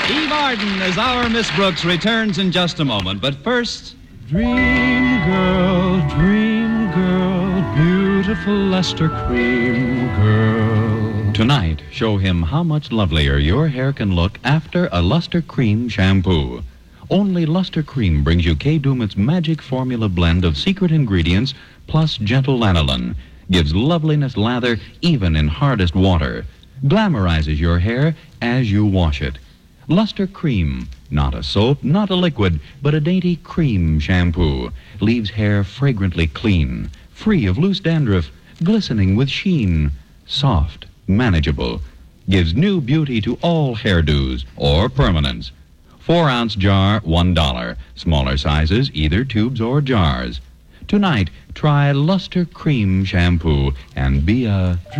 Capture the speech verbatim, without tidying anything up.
Eve Arden as our Miss Brooks returns in just a moment. But first, Dream girl, dream girl, beautiful luster cream girl. tonight, show him how much lovelier your hair can look after a Luster Cream shampoo. Only Luster Cream brings you Kay Daumit's magic formula blend of secret ingredients plus gentle lanolin. Gives loveliness lather even in hardest water. Glamorizes your hair as you wash it. Luster Cream, not a soap, not a liquid, but a dainty cream shampoo. Leaves hair fragrantly clean, free of loose dandruff, glistening with sheen, soft, manageable. Gives new beauty to all hairdos or permanents. Four ounce jar, one dollar. Smaller sizes, either tubes or jars. Tonight, try Luster Cream shampoo and be a